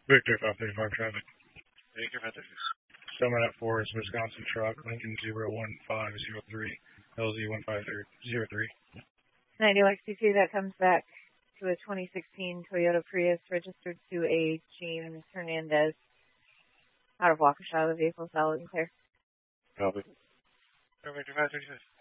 Victor 535 traffic. Victor 536. Summit at 4 is Wisconsin truck, Lincoln 01503, LZ 1503. 9062, that comes back to a 2016 Toyota Prius registered to a James Hernandez out of Waukesha. The vehicle is valid and clear. Copy. Victor 536.